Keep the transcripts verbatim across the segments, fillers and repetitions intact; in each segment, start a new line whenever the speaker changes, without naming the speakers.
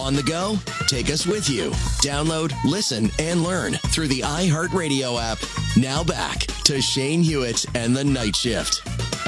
On the go? Take us with you. Download, listen, and learn through the iHeartRadio app. Now back to Shane Hewitt and the Night Shift.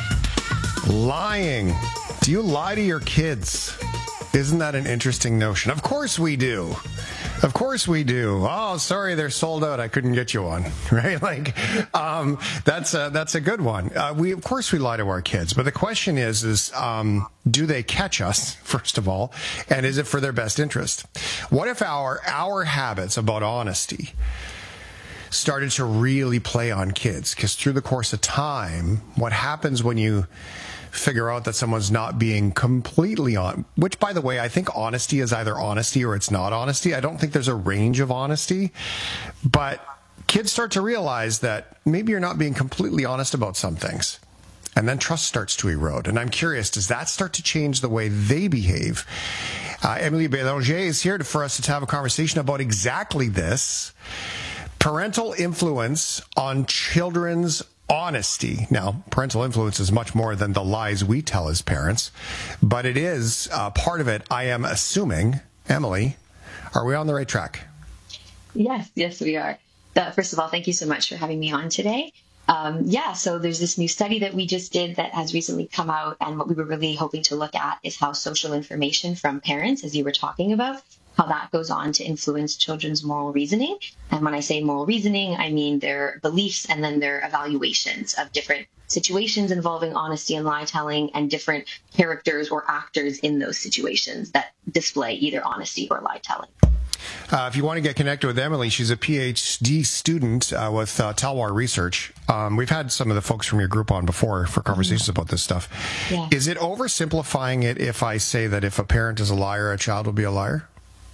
Lying. Do you lie to your kids? Isn't that an interesting notion? Of course we do. Of course we do. Oh, sorry, they're sold out. I couldn't get you one, right? Like, um, that's a, that's a good one. Uh, we, of course, we lie to our kids, but the question is, is, um, do they catch us, first of all, and is it for their best interest? What if our, our habits about honesty started to really play on kids? Because through the course of time, what happens when you figure out that someone's not being completely on, which, by the way, I think honesty is either honesty or it's not honesty. I don't think there's a range of honesty, but kids start to realize that maybe you're not being completely honest about some things. And then trust starts to erode. And I'm curious, does that start to change the way they behave? Uh, Emily Bélanger is here to, for us to have a conversation about exactly this. Parental influence on children's honesty. Now, parental influence is much more than the lies we tell as parents, but it is uh, part of it, I am assuming. Emily, are we on the right track?
Yes, yes, we are. Uh, first of all, thank you so much for having me on today. Um, yeah, so there's this new study that we just did that has recently come out, and what we were really hoping to look at is how social information from parents, as you were talking about, how that goes on to influence children's moral reasoning. And when I say moral reasoning, I mean their beliefs and then their evaluations of different situations involving honesty and lie telling and different characters or actors in those situations that display either honesty or lie telling.
Uh, if you want to get connected with Emily, she's a PhD student uh, with uh, Talwar Research. Um, we've had some of the folks from your group on before for conversations mm-hmm. about this stuff. Yeah. Is it oversimplifying it if I say that if a parent is a liar, a child will be a liar?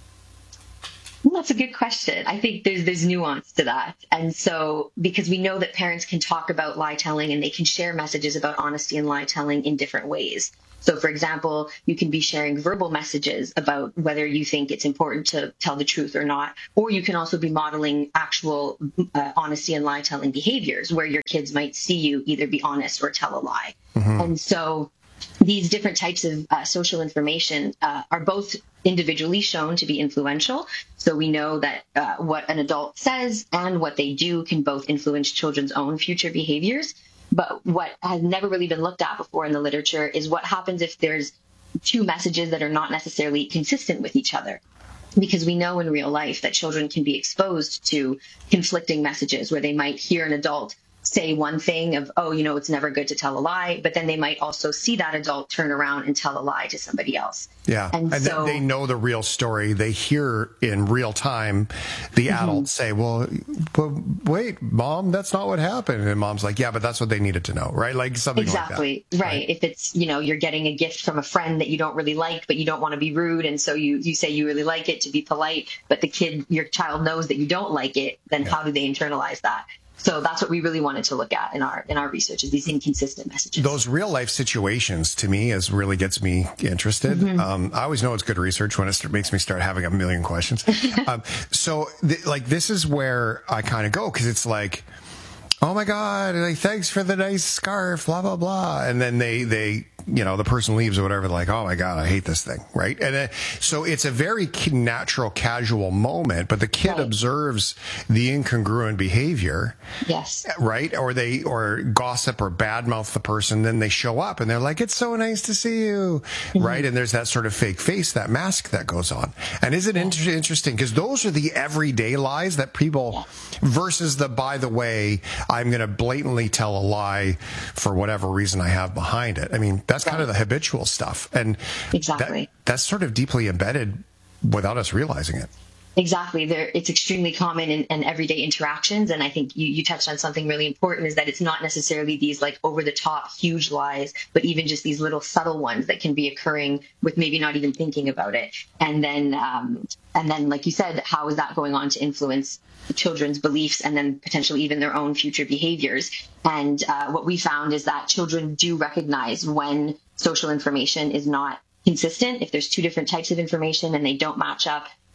Well, that's a good question. I think there's there's nuance to that. And so because we know that parents can talk about lie telling and they can share messages about honesty and lie telling in different ways. So, for example, you can be sharing verbal messages about whether you think it's important to tell the truth or not, or you can also be modeling actual uh, honesty and lie telling behaviors where your kids might see you either be honest or tell a lie. Mm-hmm. And so these different types of uh, social information uh, are both individually shown to be influential. So we know that uh, what an adult says and what they do can both influence children's own future behaviors. But what has never really been looked at before in the literature is what happens if there's two messages that are not necessarily consistent with each other. Because we know in real life that children can be exposed to conflicting messages where they might hear an adult say one thing of, oh, you know, it's never good to tell a lie, but then they might also see that adult turn around and tell a lie to somebody else.
Yeah, and, and so, they know the real story. They hear in real time the mm-hmm. adults say, well, well, wait, Mom, that's not what happened. And Mom's like, yeah, but that's what they needed to know, right? Like something
exactly,
like that.
Right. right. If it's, you know, you're getting a gift from a friend that you don't really like, but you don't want to be rude. And so you, you say you really like it to be polite, but the kid, your child knows that you don't like it, then yeah. how do they internalize that? So that's what we really wanted to look at in our in our research, is these inconsistent messages.
Those real life situations, to me, is really gets me interested. Mm-hmm. Um, I always know it's good research when it st- makes me start having a million questions. um, so, th- like, this is where I kind of go, because it's like, oh my God, like, thanks for the nice scarf, blah, blah, blah. And then they, they, you know, the person leaves or whatever, like, oh my God, I hate this thing, right? And then, so it's a very natural, casual moment, but the kid right. observes the incongruent behavior.
Yes.
Right? Or they, or gossip or badmouth the person, then they show up and they're like, it's so nice to see you, mm-hmm. right? And there's that sort of fake face, that mask that goes on. And is it yeah. inter- interesting? Because those are the everyday lies that people, yeah. versus the, by the way, I'm going to blatantly tell a lie for whatever reason I have behind it. I mean, that's kind of the habitual stuff. And
exactly.
that, that's sort of deeply embedded without us realizing it.
Exactly. There, it's extremely common in, in everyday interactions. And I think you, you touched on something really important, is that it's not necessarily these like over the top huge lies, but even just these little subtle ones that can be occurring with maybe not even thinking about it. And then, um, and then, like you said, how is that going on to influence children's beliefs and then potentially even their own future behaviors? And uh, what we found is that children do recognize when social information is not consistent. If there's two different types of information and they don't match up,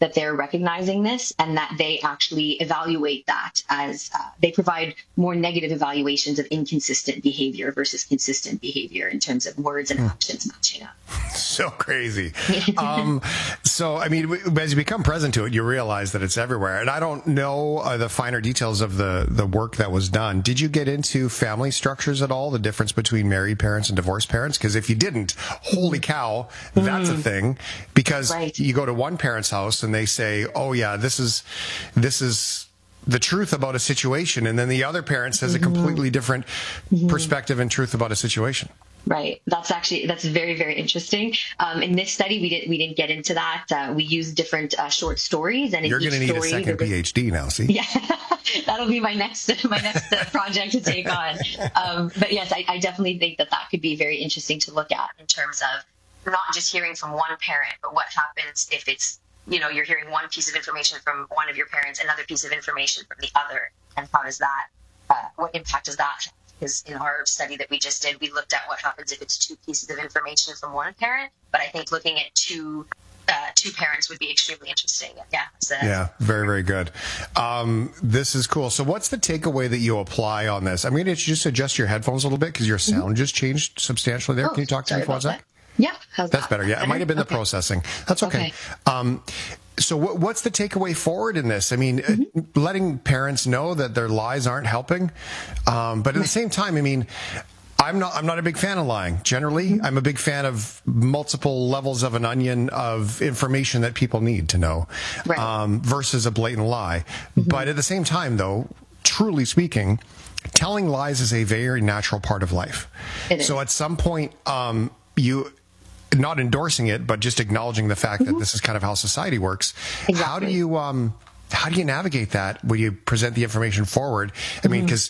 that they're recognizing this and that they actually evaluate that as uh, they provide more negative evaluations of inconsistent behavior versus consistent behavior in terms of words and actions matching up.
So crazy. um, so, I mean, as you become present to it, you realize that it's everywhere. And I don't know uh, the finer details of the, the work that was done. Did you get into family structures at all, the difference between married parents and divorced parents? Because if you didn't, holy cow, that's mm. a thing. Because right. you go to one parent's house and they say, oh, yeah, this is this is the truth about a situation. And then the other parent says mm-hmm. a completely different mm-hmm. perspective and truth about a situation.
Right. That's actually, that's very, very interesting. Um, in this study, we didn't, we didn't get into that. Uh, we used different uh, short stories. And
you're going to need a second was, PhD now, see?
Yeah, that'll be my next, my next uh, project to take on. Um, but yes, I, I definitely think that that could be very interesting to look at in terms of not just hearing from one parent, but what happens if it's, you know, you're hearing one piece of information from one of your parents, another piece of information from the other. And how does that, uh, what impact does that have? Because in our study that we just did, we looked at what happens if it's two pieces of information from one parent. But I think looking at two uh, two parents would be extremely interesting. Yeah. So.
Yeah. Very, very good. Um, this is cool. So what's the takeaway that you apply on this? I'm going to just adjust your headphones a little bit because your sound mm-hmm. just changed substantially there. Oh, Can you talk to me for one sec?
Yeah. How's
That's
that?
better. Yeah. It might have been the okay. processing. That's okay. okay. Um, So what, what's the takeaway forward in this? I mean, mm-hmm. letting parents know that their lies aren't helping. Um, but at the same time, I mean, I'm not, I'm not a big fan of lying. Generally, mm-hmm. I'm a big fan of multiple levels of an onion of information that people need to know, right. um, versus a blatant lie. Mm-hmm. But at the same time, though, truly speaking, telling lies is a very natural part of life. It so is. At some point, um, you, not endorsing it, but just acknowledging the fact mm-hmm. that this is kind of how society works. Exactly. How do you, um, how do you navigate that when you present the information forward? I mm-hmm. mean, because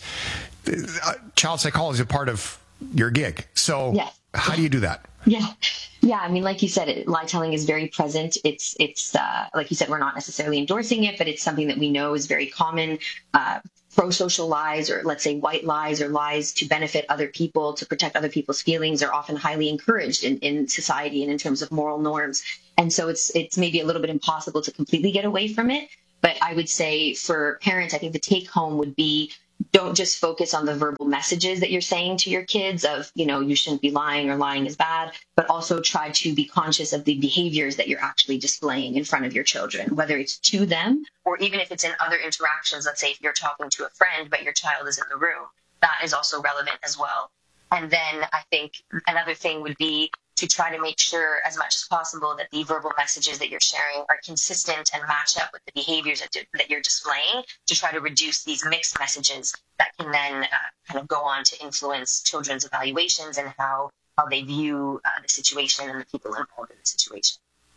uh, child psychology is a part of your gig. So yes. how do you do that?
Yeah. Yeah. I mean, like you said, it, lie telling is very present. It's, it's, uh, like you said, we're not necessarily endorsing it, but it's something that we know is very common. Uh, pro-social lies, or let's say white lies, or lies to benefit other people, to protect other people's feelings, are often highly encouraged in, in society and in terms of moral norms. And so it's, it's maybe a little bit impossible to completely get away from it. But I would say for parents, I think the take home would be, don't just focus on the verbal messages that you're saying to your kids of, you know, you shouldn't be lying or lying is bad, but also try to be conscious of the behaviors that you're actually displaying in front of your children, whether it's to them or even if it's in other interactions. Let's say if you're talking to a friend, but your child is in the room, that is also relevant as well. And then I think another thing would be to try to make sure as much as possible that the verbal messages that you're sharing are consistent and match up with the behaviors that, that you're displaying, to try to reduce these mixed messages that can then uh, kind of go on to influence children's evaluations and how, how they view uh, the situation and the people involved in the situation.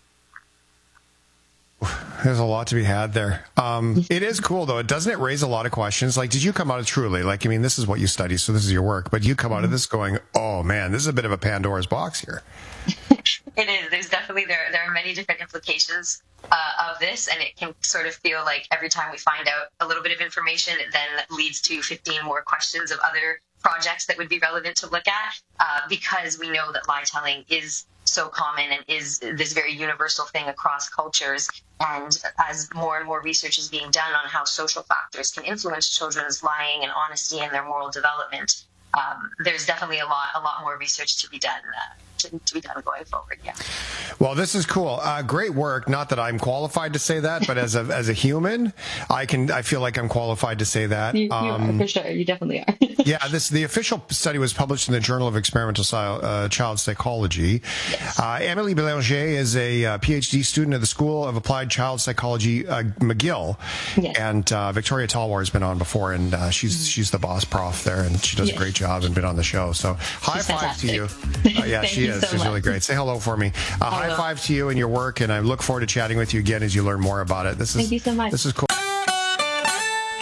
There's a lot to be had there. Um, it is cool, though. Doesn't it raise a lot of questions? Like, did you come out of Truly? Like, I mean, this is what you study, so this is your work. But you come out of this going, oh, man, this is a bit of a Pandora's box here.
It is. There's definitely, there, there are many different implications uh, of this. And it can sort of feel like every time we find out a little bit of information, it then leads to fifteen more questions of other projects that would be relevant to look at, uh, because we know that lie telling is so common and is this very universal thing across cultures. And as more and more research is being done on how social factors can influence children's lying and honesty and their moral development, um, there's definitely a lot, a lot more research to be done. Uh, to, to be done going forward. Yeah.
Well, this is cool. Uh, great work. Not that I'm qualified to say that, but as a as a human, I can. I feel like I'm qualified to say that.
You, you um, are, for sure. You definitely are.
Yeah. This the official study was published in the Journal of Experimental uh, Child Psychology. Yes. Uh, Emily Bélanger is a uh, PhD student at the School of Applied Child Psychology, uh, McGill, yes. and uh, Victoria Talwar has been on before, and uh, she's mm-hmm. she's the boss prof there, and she does yes. a great job and been on the show. So high
she's
five
fantastic.
to you. Uh, yeah, she is. So she's much. really great. Say hello for me. Uh, high five to you and your work, and I look forward to chatting with you again as you learn more about it. This is
Thank you so much.
This is cool.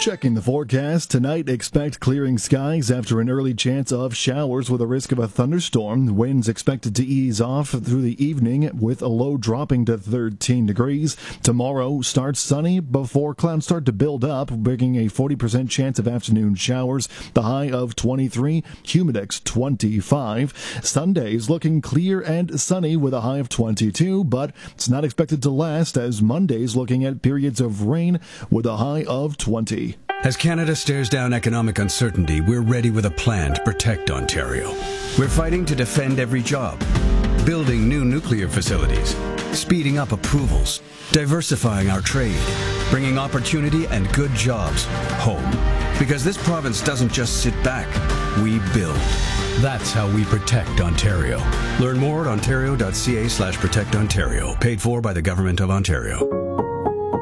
Checking the forecast, tonight expect clearing skies after an early chance of showers with a risk of a thunderstorm. Winds expected to ease off through the evening with a low dropping to thirteen degrees. Tomorrow starts sunny before clouds start to build up, bringing a forty percent chance of afternoon showers. The high of twenty-three, humidex twenty-five. Sunday is looking clear and sunny with a high of twenty-two, but it's not expected to last as Monday's looking at periods of rain with a high of twenty.
As Canada stares down economic uncertainty, we're ready with a plan to protect Ontario. We're fighting to defend every job, building new nuclear facilities, speeding up approvals, diversifying our trade, bringing opportunity and good jobs home. Because this province doesn't just sit back, we build. That's how we protect Ontario. Learn more at ontario.ca slash protect Ontario. Paid for by the Government of Ontario.